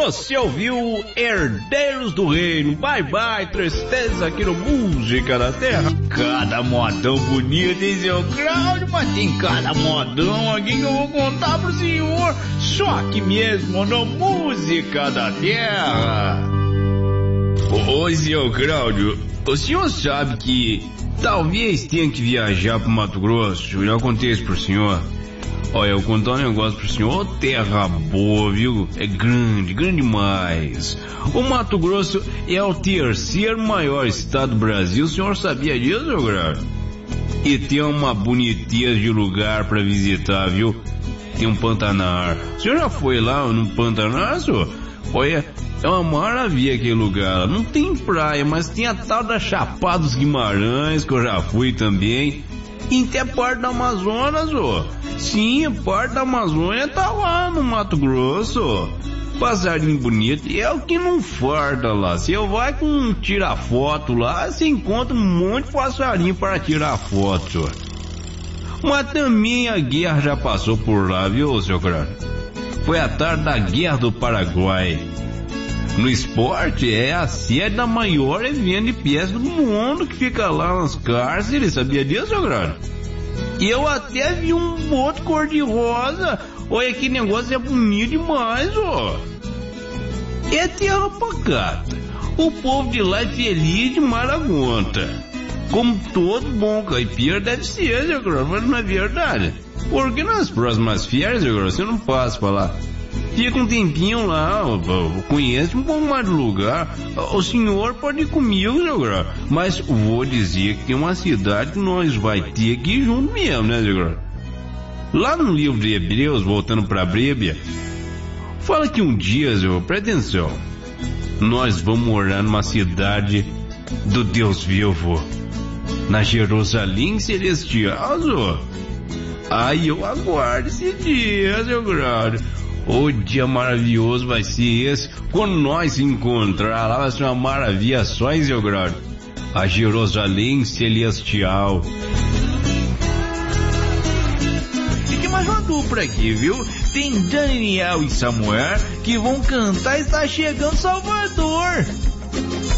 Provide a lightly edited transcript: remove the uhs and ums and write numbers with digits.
Você ouviu Herdeiros do Reino, Bye Bye Tristeza aqui no Música da Terra. Cada modão bonito, hein, seu Cláudio? Mas tem cada modão aqui que eu vou contar pro senhor. Só aqui mesmo no Música da Terra. Oi, seu Cláudio, o senhor sabe que talvez tenha que viajar pro Mato Grosso? Eu contei isso pro senhor. Olha, eu vou contar um negócio pro senhor. Terra boa, viu? É grande, grande demais. O Mato Grosso é o terceiro maior estado do Brasil. O senhor sabia disso, meu grande? E tem uma boniteza de lugar pra visitar, viu? Tem um Pantanar. O senhor já foi lá no Pantanar, senhor? Olha, é uma maravilha aquele lugar. Não tem praia, mas tem a tal da Chapada dos Guimarães, que eu já fui também. E até parte da Amazonas, ó. Sim, parte da Amazônia tá lá no Mato Grosso. Passarinho bonito, e é o que não farda lá. Você vai com tirar foto lá, você encontra um monte de passarinho para tirar foto. Mas também a guerra já passou por lá, viu, seu crânio? Foi a tarde da Guerra do Paraguai. No esporte é a sede da maior evento de pesca do mundo, que fica lá nas cárceres, sabia disso, seu grande? E eu até vi um boto cor-de-rosa. Olha, que negócio é bonito demais, ó. É terra pacata. O povo de lá é feliz de maragonta. Como todo bom caipira deve ser, seu grande, mas não é verdade. Porque nas próximas férias, seu grande, você não passa pra lá. Fica um tempinho lá, conhece um pouco mais do lugar. O senhor pode ir comigo, seu grande, mas vou dizer que tem uma cidade que nós vai ter que ir junto mesmo, né, seu grande? Lá no livro de Hebreus, voltando pra Bíblia, fala que um dia, seu, presta atenção, nós vamos morar numa cidade do Deus vivo, na Jerusalém Celestial, senhor. Aí eu aguardo esse dia, seu grande. O dia maravilhoso vai ser esse. Quando nós se encontrar lá, vai ser uma maravilha só, hein, seu grande? A Jerusalém Celestial. E tem mais uma dupla aqui, viu? Tem Daniel e Samuel que vão cantar Está Chegando Salvador.